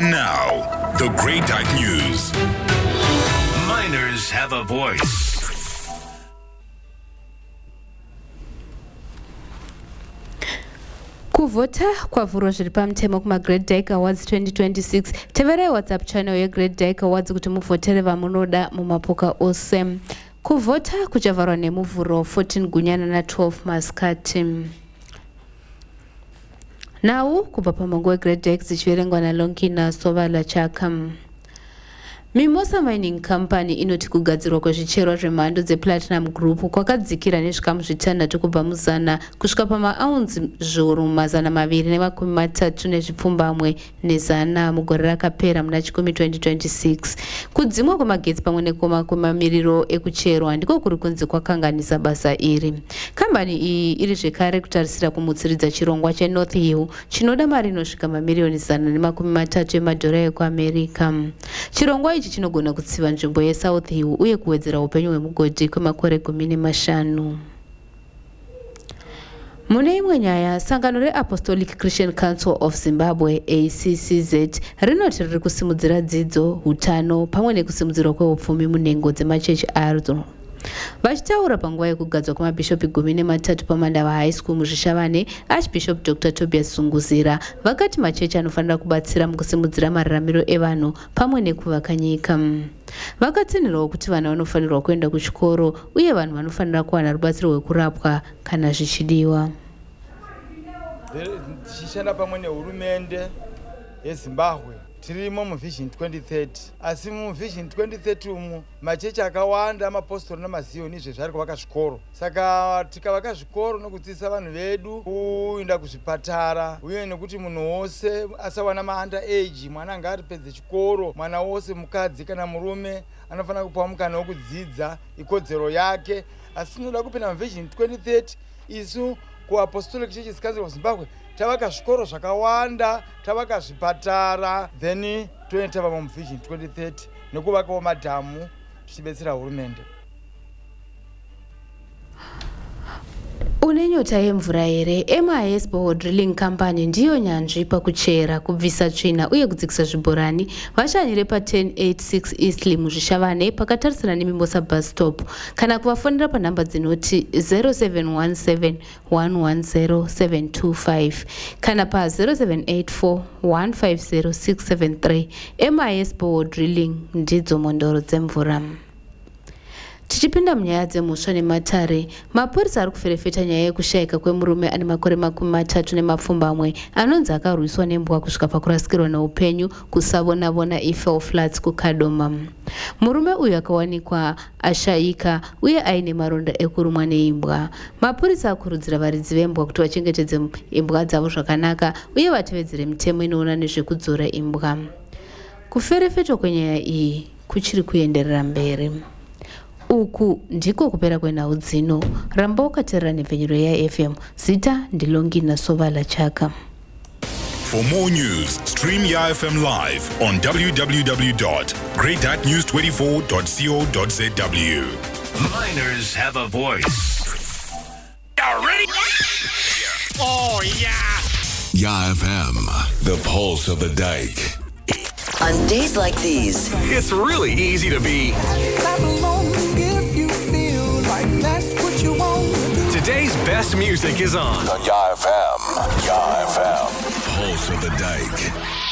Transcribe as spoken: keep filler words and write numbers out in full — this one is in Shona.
And now, the Great Dyke News. Miners have a voice. Kuvota kwavhurwa zviri pamutemo kuma-Great Dyke Awards twenty twenty-six. Teverai WhatsApp channel yeGreat Dyke Awards kuti muvhotere vamunoda mumapoka ose. Kuvhota kuchavharwa nemuvhuro fourteen gunyana na twelve masikati. Nhau kubva pamango weGreat Dyke zichiverengwa naLongina Sovala Chaka. Mimosa Mining Company inoti kugadzirwa kwezvicherwa zvemhando dzePlatinum Group kwakadzikira nezvikamu zvitandatu kubva muzana kusvika pamaaunzi zviuru mazana maviri nemakumi matatu nezvipfumbamwe nezana mugore rakapera muna chikumi twenty twenty-six. Kudzimwa kwemagetsi pamwe nekumamiriro ekucherwa ndiko kuri kunzi kwakanganisa basa iri. Kambani iyi iri zvekare kutarisira kumutsiridza chirongwa cheNorth Hill chinoda mari inosvika mamiriyoni zana nemakumi matatu emadhora ekuAmerica. Chirongwa ichi chinogona kutsiva nzvimbo yeSouth Hill uye kuwedzera upenyu hwemugodhi kwemakore gumi nemashanu. Mune imwe nyaya, sangano reApostolic Christian Council of Zimbabwe A C C Z rinoti riri kusimudzira dzidzo, hutano pamwe nekusimudzirwa kweupfumi munhengo dzemachechi adzo. Vachitaura panguva yekugadzwa kwamabhishopi gumi nematatu paMandava High School muzvishavane, Archbishop Doctor Tobias Sunguzira vakati machechi anofanira kubatsira mukusimudzira mararamiro evanhu pamwe nekuvaka nyika. Vakatsinhirawo kuti vana vanofanirwa kuenda kuchikoro uye vanhu vanofanira kuwana rubatsiro rwekurapwa kana zvichidiwa. Tichishanda pamwe nehurumende yeZimbabwe tirimo muVision twenty thirty, asi muVision twenty thirty umu machechi akawanda amapostori namaziyoni izvezvi ari kuvaka zvikoro. Saka tikavaka zvikoro nokudzidzisa vanhu vedu kuenda kuzvipatara uye nekuti munhu wose asawana maanda age, mwana anga aripedze chikoro, mwana wose mukadzi kana murume anofanira kupiwa mukana wekudzidza, ikodzero yake. Asi tinoda kupinda muVision twenty thirty isu kuApostolic Churches Council of Zimbabwe tavaka zvikoro zvakawanda, tavaka zvipatara, then toenda pamuVision twenty thirty nekuvakawo madhamu tichibetsera hurumende. Une nyota yemvura here? M I S Borehole Drilling Company ndiyo nyanzvi pakuchera, kubvisa tsvina uye kudzikisa zvibhorani. Vashanyire pa ten eighty-six Eastleigh muzvishavane pakatarisana neMimosa bus stop. Kana kuvafonera panhamba dzinoti zero seven one seven one one zero seven two five kana pa zero seven eight four one five zero six seven three. M I S Borehole Drilling ndidzo mondoro dzemvura. Tichipinda munyaya dzemusha nematare, mapurisa ari kuferefeta nyaya yekushayika kwemurume ane makore makumi matatu nemapfumbamwe anonzi akarwiswa nembwa kusvika pakurasikirwa neupenyu kusavonavona Eiffel Flats kuKadoma. Murume uyu akawanikwa ashayika uye aine maronda ekurumwa neimbwa. Mapurisa akurudzira varidzi vembwa kuti vachengetedze imbwa dzavo zvakanaka uye vatevedzere mitemo inoona nezvekudzora imbwa. Kuferefetwa kwenyaya iyi kuchiri kuenderera mberi. Uku ndiko kupera kwenhau dzino. Ramba ukateerera nepfenyuro yaF M. Zita ndiLongina Sovala Chaka. For more news, stream YaF M live on w w w dot great dyke news twenty-four dot co dot z w. Miners have a voice. Y'all ready? Oh, yeah. YaF M, the pulse of the dike. On days like these, It's really easy to be. Clap along if you feel like that's what you want. Today's best music is on. On YaF M, YaF M, pulse of the dike.